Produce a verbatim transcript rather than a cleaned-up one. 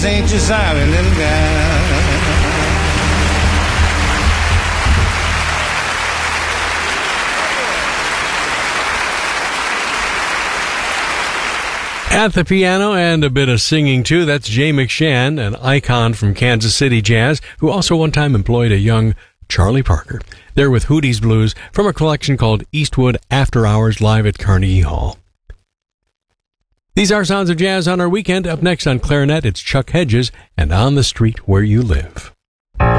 Ain't you sorry, little girl? At the piano and a bit of singing, too, that's Jay McShann, an icon from Kansas City jazz, who also one time employed a young Charlie Parker. They're with Hootie's Blues from a collection called Eastwood After Hours live at Carnegie Hall. These are Sounds of Jazz on our weekend. Up next on clarinet, it's Chuck Hedges and On the Street Where You Live.